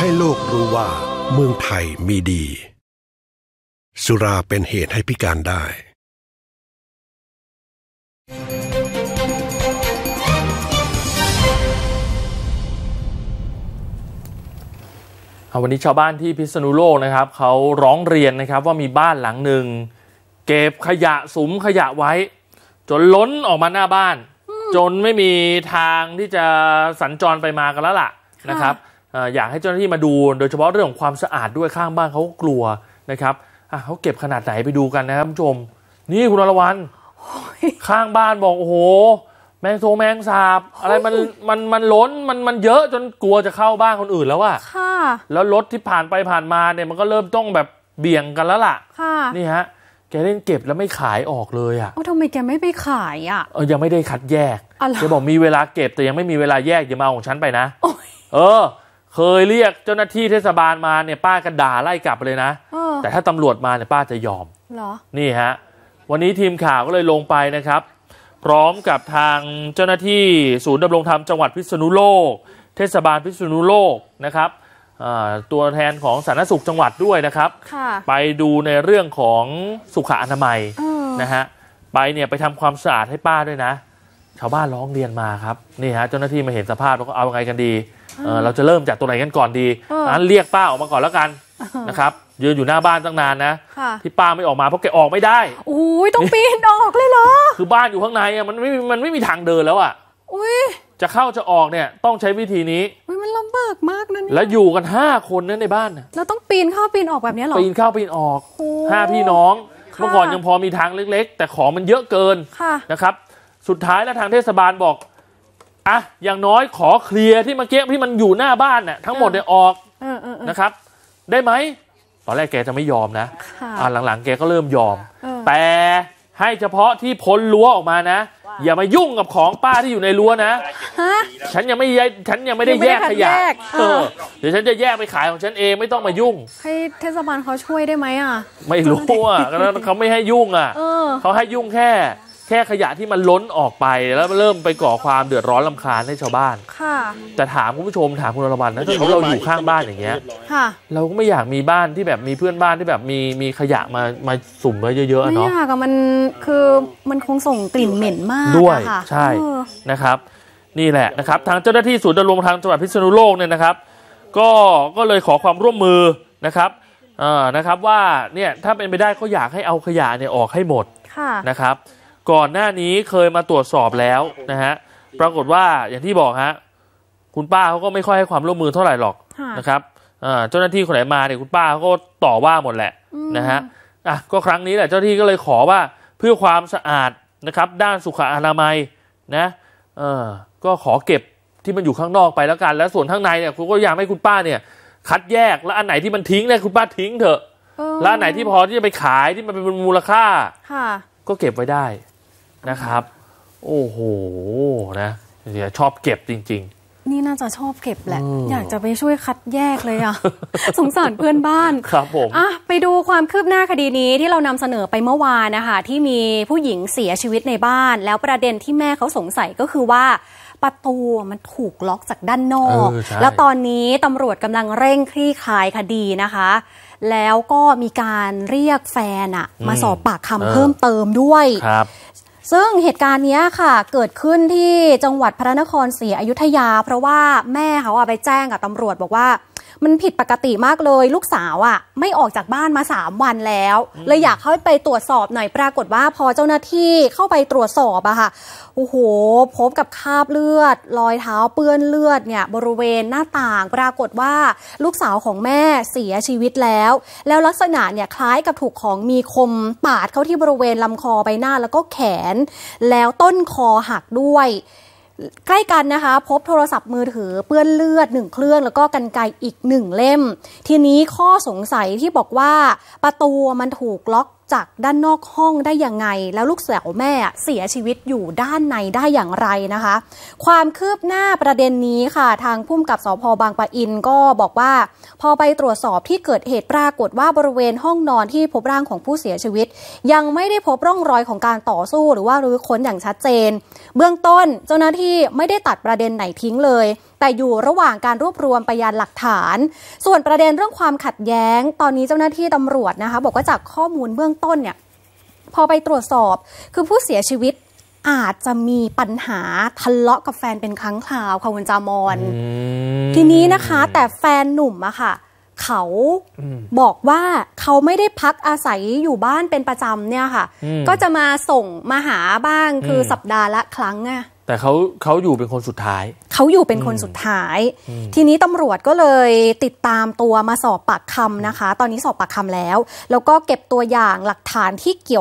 ให้โลกรู้ว่าเมืองไทยมีดีสุราเป็นเหตุให้พิการได้วันนี้ชาวบ้านที่พิษณุโลกนะครับเขาร้องเรียนนะครับว่ามีบ้านหลังหนึ่งเก็บขยะสุมขยะไว้จนล้นออกมาหน้าบ้านจนไม่มีทางที่จะสัญจรไปมากันแล้วล่ะนะครับอยากให้เจ้าหน้าที่มาดูโดยเฉพาะเรื่องของความสะอาดด้วยข้างบ้านเขาก็กลัวนะครับเขาเก็บขนาดไหนไปดูกันนะครับผู้ชมนี่คุณอรวรรณข้างบ้านบอกโอ้โหแมงสาบอะไรมันล้นมันเยอะจนกลัวจะเข้าบ้านคนอื่นแล้วอะแล้วรถที่ผ่านไปผ่านมาเนี่ยมันก็เริ่มต้องแบบเบี่ยงกันแล้วล่ะนี่ฮะแกเล่นเก็บแล้วไม่ขายออกเลยอ่ะทำไมแกไม่ไปขายอ่ะยังไม่ได้คัดแยกแกบอกมีเวลาเก็บแต่ยังไม่มีเวลาแยกอย่ามาของฉันไปนะเคยเรียกเจ้าหน้าที่เทศบาลมาเนี่ยป้าก็ด่าไล่กลับไปเลยนะแต่ถ้าตำรวจมาเนี่ยป้าจะยอมเหรอนี่ฮะวันนี้ทีมข่าวก็เลยลงไปนะครับพร้อมกับทางเจ้าหน้าที่ศูนย์ดำรงธรรมจังหวัดพิษณุโลกเทศบาลพิษณุโลกนะครับตัวแทนของสาธารณสุขจังหวัดด้วยนะครับไปดูในเรื่องของสุขอนามัยนะฮะไปทำความสะอาดให้ป้าด้วยนะชาวบ้านร้องเรียนมาครับนี่ฮะเจ้าหน้าที่มาเห็นสภาพแล้วก็เอาไงกันดีเราจะเริ่มจากตัวไหนกันก่อนดีนั้นเรียกป้าออกมาก่อนแล้วกันนะครับยืนอยู่หน้าบ้านตั้งนานนะที่ป้าไม่ออกมาเพราะแกออกไม่ได้ต้องปีนออกเลยเหรอคือบ้านอยู่ข้างในมันไม่มีทางเดินแล้วจะเข้าจะออกเนี่ยต้องใช้วิธีนี้มันลำบากมากนะแล้วอยู่กัน5 คนนั้นในบ้านแล้วต้องปีนเข้าปีนออกแบบนี้หรอปีนเข้าปีนออก5 พี่น้องเมื่อก่อนยังพอมีทางเล็กๆแต่ของมันเยอะเกินนะครับสุดท้ายแล้วทางเทศบาลบอกอย่างน้อยขอเคลียร์ที่เมื่อกี้ที่มันอยู่หน้าบ้านน่ะทั้งหมดเนี่ยออกนะครับได้ไหมตอนแรกแกจะไม่ยอมนะหลังๆแกก็เริ่มยอมแต่ให้เฉพาะที่พ้นรั้วออกมานะอย่ามายุ่งกับของป้าที่อยู่ในรั้วนะฉันยังไม่ได้แยกขยะเดี๋ยวฉันจะแยกไปขายของฉันเองไม่ต้องมายุ่งให้เทศบาลเขาช่วยได้ไหมไม่รู้เขาไม่ให้ยุ่งเขาให้ยุ่งแค่ขยะที่มันล้นออกไปแล้วเริ่มไปก่อความเดือดร้อนรำคาญให้ชาวบ้านแต่ถามคุณผู้ชมถามคุณอรวรรณนะถ้าเราอยู่ข้างบ้านอย่างเงี้ยเราก็ไม่อยากมีบ้านที่แบบมีเพื่อนบ้านที่แบบมีขยะมาสุ่มไว้เยอะๆเนาะไม่อยากมันคงส่งกลิ่นเหม็นมากด้วยใช่นะครับนี่แหละนะครับทางเจ้าหน้าที่ศูนย์ดำรงธรรมจังหวัดพิษณุโลกเนี่ยนะครับก็เลยขอความร่วมมือนะครับว่าเนี่ยถ้าเป็นไปได้ก็อยากให้เอาขยะเนี่ยออกให้หมดนะครับก่อนหน้านี้เคยมาตรวจสอบแล้วนะฮะปรากฏว่าอย่างที่บอกฮะคุณป้าเขาก็ไม่ค่อยให้ความร่วมมือเท่าไหร่หรอกนะครับเจ้าหน้าที่คนไหนมาเนี่ยคุณป้าเขาก็ต่อว่าหมดแหละนะฮะก็ครั้งนี้แหละเจ้าหน้าที่ก็เลยขอว่าเพื่อความสะอาดนะครับด้านสุขอนามัยนะก็ขอเก็บที่มันอยู่ข้างนอกไปแล้วกันแล้วส่วนข้างในเนี่ยคุณก็อยากให้คุณป้าเนี่ยคัดแยกแล้วอันไหนที่มันทิ้งเนี่ยคุณป้าทิ้งเถอะแล้วอันไหนที่พอที่จะไปขายที่มันเป็นมูลค่าก็เก็บไว้ได้นะครับโอ้โหนะชอบเก็บจริงๆนี่น่าจะชอบเก็บแหละอยากจะไปช่วยคัดแยกเลยสงสารเพื่อนบ้านครับผมไปดูความคืบหน้าคดีนี้ที่เรานำเสนอไปเมื่อวานนะคะที่มีผู้หญิงเสียชีวิตในบ้านแล้วประเด็นที่แม่เขาสงสัยก็คือว่าประตูมันถูกล็อกจากด้านนอกแล้วตอนนี้ตำรวจกำลังเร่งคลี่คลายคดีนะคะแล้วก็มีการเรียกแฟนมาสอบปากคำเพิ่มเติมด้วยซึ่งเหตุการณ์นี้ค่ะเกิดขึ้นที่จังหวัดพระนครศรีอยุธยาเพราะว่าแม่เขาไปแจ้งกับตำรวจบอกว่ามันผิดปกติมากเลยลูกสาวไม่ออกจากบ้านมา3 วันแล้วเลยอยากเข้าไปตรวจสอบหน่อยปรากฏว่าพอเจ้าหน้าที่เข้าไปตรวจสอบค่ะโอ้โหพบกับคราบเลือดรอยเท้าเปื้อนเลือดเนี่ยบริเวณหน้าต่างปรากฏว่าลูกสาวของแม่เสียชีวิตแล้วลักษณะเนี่ยคล้ายกับถูกของมีคมปาดเข้าที่บริเวณลำคอใบหน้าแล้วก็แขนแล้วต้นคอหักด้วยใกล้กันนะคะพบโทรศัพท์มือถือเปื้อนเลือด1 เครื่องแล้วก็กรรไกรอีก1 เล่มทีนี้ข้อสงสัยที่บอกว่าประตูมันถูกล็อกจากด้านนอกห้องได้ยังไงแล้วลูกสาวแม่เสียชีวิตอยู่ด้านในได้อย่างไรนะคะความคืบหน้าประเด็นนี้ค่ะทางผู้กำกับสภ.บางปะอินก็บอกว่าพอไปตรวจสอบที่เกิดเหตุปรากฏว่าบริเวณห้องนอนที่พบร่างของผู้เสียชีวิตยังไม่ได้พบร่องรอยของการต่อสู้หรือว่ารื้อค้นอย่างชัดเจนเบื้องต้นเจ้าหน้าที่ไม่ได้ตัดประเด็นไหนทิ้งเลยแต่อยู่ระหว่างการรวบรวมพยานหลักฐานส่วนประเด็นเรื่องความขัดแย้งตอนนี้เจ้าหน้าที่ตำรวจนะคะบอกว่าจากข้อมูลเบื้องต้นเนี่ยพอไปตรวจสอบคือผู้เสียชีวิตอาจจะมีปัญหาทะเลาะกับแฟนเป็นครั้งคราวค่ะคุณจามอนทีนี้นะคะแต่แฟนหนุ่มอะค่ะเขาบอกว่าเขาไม่ได้พักอาศัยอยู่บ้านเป็นประจำเนี่ยค่ะก็จะมาส่งมาหาบ้างคือสัปดาห์ละครั้งไงแต่เขาอยู่เป็นคนสุดท้ายเขาอยู่เป็นคนสุดท้ายทีนี้ตำรวจก็เลยติดตามตัวมาสอบปากคำนะคะตอนนี้สอบปากคำแล้วก็เก็บตัวอย่างหลักฐานที่เกี่ยว